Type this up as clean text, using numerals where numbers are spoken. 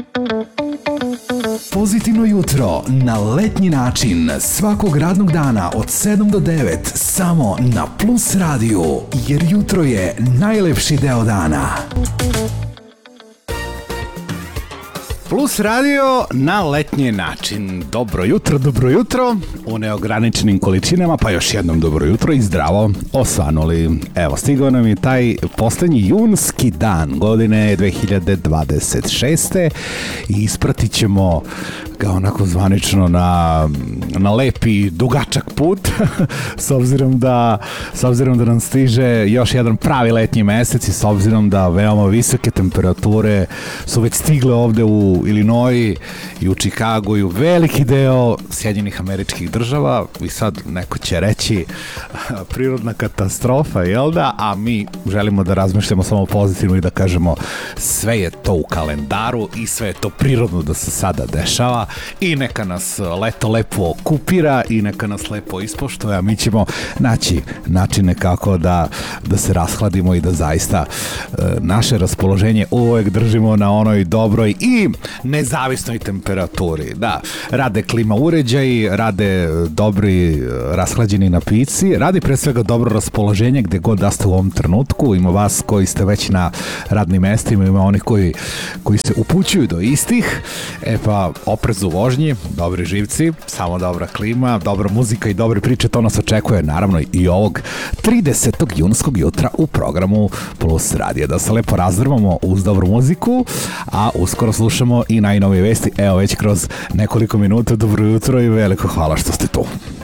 Pozitivno jutro na letnji način svakog radnog dana od 7 do 9 samo na Plus radiju, jer jutro je najlepši deo dana. Plus radio na letnji način. Dobro jutro, u neograničenim količinama, pa još jednom dobro jutro i zdravo osvanuli. Evo, stigao nam je taj poslednji junski dan godine 2026. I ispratit ćemo ga onako zvanično na lepi dugačak put s obzirom da nam stiže još jedan pravi letnji mesec i s obzirom da veoma visoke temperature su već stigle ovde u Illinois i u Chicagu i u veliki deo Sjedinjenih Američkih Država i sad neko će reći prirodna katastrofa, jel da? A mi želimo da razmišljamo samo pozitivno i da kažemo sve je to u kalendaru i sve je to prirodno da se sada dešava i neka nas leto lepo okupira i neka nas lepo ispoštuje, a mi ćemo naći načine kako da se rashladimo i da zaista naše raspoloženje uvek držimo na onoj dobroj i nezavisnoj temperaturi. Da, rade klima uređaji, rade dobri rashlađeni napici, radi pre svega dobro raspoloženje gde god da ste u ovom trenutku. Ima vas koji ste već na radnim mestima, ima onih koji se upućuju do istih. E pa, oprez u vožnji, dobri živci, samo dobra klima, dobra muzika i dobre priče, to nas očekuje naravno i ovog 30. junskog jutra u programu Plus radija. Da se lepo razdrmamo uz dobru muziku, a uskoro slušamo i najnovije vesti, evo već kroz nekoliko minuta. Dobro jutro i veliko hvala što ste tu.